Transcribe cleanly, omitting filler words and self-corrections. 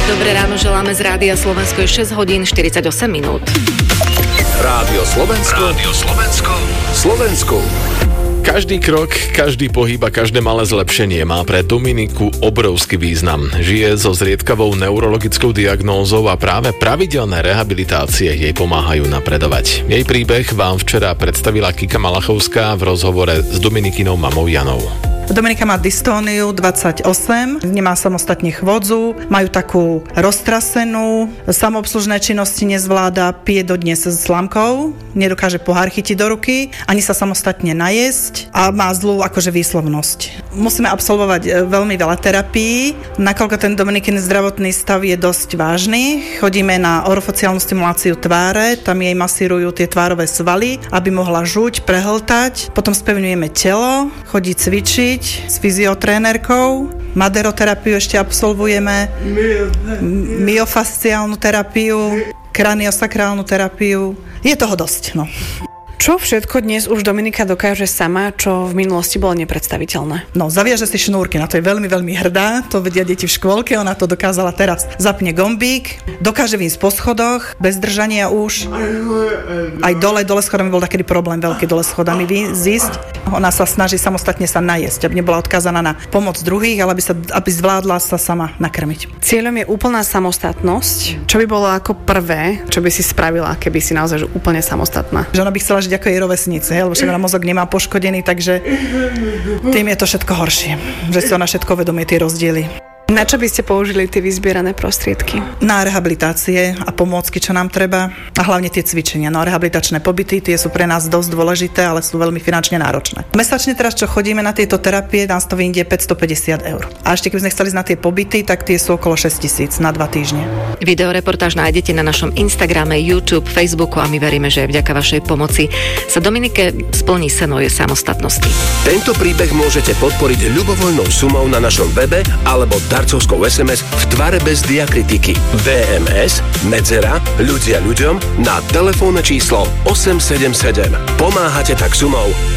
Dobré ráno želáme z Rádia Slovensko, je 6 hodín 48 minút. Rádio Slovensko. Rádio Slovensko. Slovensku. Každý krok, každý pohyb a každé malé zlepšenie má pre Dominiku obrovský význam. Žije so zriedkavou neurologickou diagnózou a práve pravidelné rehabilitácie jej pomáhajú napredovať. Jej príbeh vám včera predstavila Kika Malachovská v rozhovore s Dominikinou mamou Janou. Dominika má dystóniu 28, nemá samostatne chôdzu, majú takú roztrasenú, samoobslužné činnosti nezvláda, pije dodnes s slamkou, nedokáže pohár chytiť do ruky, ani sa samostatne najesť a má zlú akože výslovnosť. Musíme absolvovať veľmi veľa terapií, nakoľko ten Dominikin zdravotný stav je dosť vážny. Chodíme na orofociálnu stimuláciu tváre, tam jej masírujú tie tvárové svaly, aby mohla žuť, prehltať, potom spevňujeme telo, chodí cvičiť s fyziotrénerkou, maderoterapiu ešte absolvujeme, myofasciálnu terapiu, kraniosakrálnu terapiu. Je toho dosť, no. Čo všetko dnes už Dominika dokáže sama, čo v minulosti bolo nepredstaviteľné? No, zaviaže si šnúrky, na to je veľmi, veľmi hrdá, to vedia deti v škôlke, ona to dokázala teraz. Zapne gombík, dokáže výjsť po schodoch, bez držania už. Aj dole schodami bol taký problém veľký dole schodami zísť. Ona sa snaží samostatne sa najesť, aby nebola odkázaná na pomoc druhých, ale aby zvládla sa sama nakrmiť. Cieľom je úplná samostatnosť. Čo by bolo ako prvé, čo by si spravila, keby si naozaj úplne samostatná? Že ona by chcela žiť ako jej rovesnice, lebo však ona mozog nemá poškodený, takže tým je to všetko horšie, že si ona všetko uvedomie tie rozdiely. Na čo by ste použili tie vyzbierané prostriedky? Na rehabilitácie a pomôcky, čo nám treba, a hlavne tie cvičenia. No a rehabilitačné pobyty, tie sú pre nás dosť dôležité, ale sú veľmi finančne náročné. Mesačne teraz, čo chodíme na tieto terapie, nás to vyjde 550 eur. A ešte keby sme chceli ísť na tie pobyty, tak tie sú okolo 6 000 na 2 týždne. Videoreportáž nájdete na našom Instagrame, YouTube, Facebooku a my veríme, že vďaka vašej pomoci sa Dominike splní sen jej samostatnosti. Tento príbeh môžete podporiť ľubovoľnou sumou na našom webe alebo darcovskou SMS v tvare bez diakritiky VMS medzera ľudia ľuďom na telefónne číslo 877. Pomáhate tak sumou